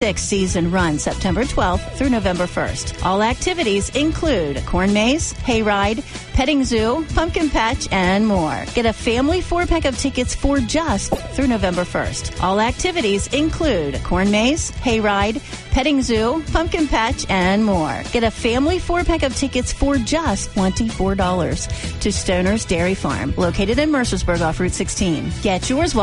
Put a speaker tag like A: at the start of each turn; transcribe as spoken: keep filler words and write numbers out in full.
A: sixth season runs September twelfth through November first. All activities include corn maze, hayride, petting zoo, pumpkin patch, and more. Get a family four-pack of tickets for just through November first. All activities include corn maze, hayride, petting zoo, pumpkin patch, and more. Get a family four-pack of tickets for just twenty-four dollars to Stoner's Dairy Farm, located in Mercersburg off Route sixteen. Get yours while